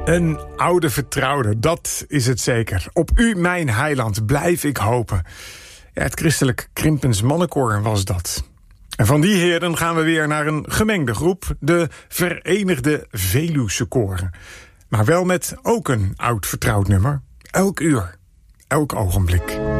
Een oude vertrouwde, dat is het zeker. Op u, mijn heiland, blijf ik hopen. Ja, het christelijk Krimpens Mannenkoor was dat. En van die heren gaan we weer naar een gemengde groep, de Verenigde Veluwse Koren. Maar wel met ook een oud vertrouwd nummer. Elk uur, elk ogenblik.